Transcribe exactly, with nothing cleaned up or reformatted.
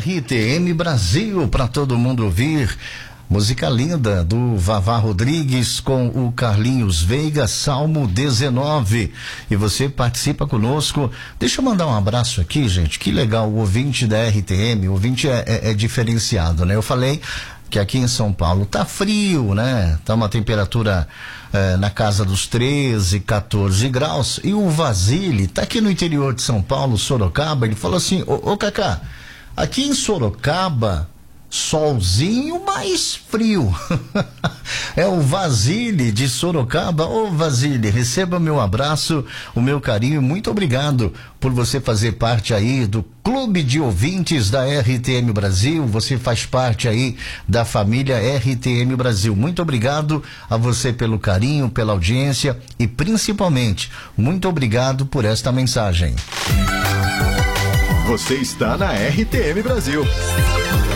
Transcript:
R T M Brasil para todo mundo ouvir. Música linda do Vavá Rodrigues com o Carlinhos Veiga, Salmo dezenove. E você participa conosco. Deixa eu mandar um abraço aqui, gente. Que legal, o ouvinte da R T M, o ouvinte é, é, é diferenciado, né? Eu falei que aqui em São Paulo tá frio, né? Tá uma temperatura é, na casa dos treze, quatorze graus. E o Vasile tá aqui no interior de São Paulo, Sorocaba. Ele falou assim: ô, ô Cacá, aqui em Sorocaba, solzinho, mais frio. É o Vasile de Sorocaba. Ô Vasile, receba meu abraço, o meu carinho. Muito obrigado por você fazer parte aí do Clube de Ouvintes da R T M Brasil. Você faz parte aí da família R T M Brasil. Muito obrigado a você pelo carinho, pela audiência e principalmente muito obrigado por esta mensagem. Você está na R T M Brasil.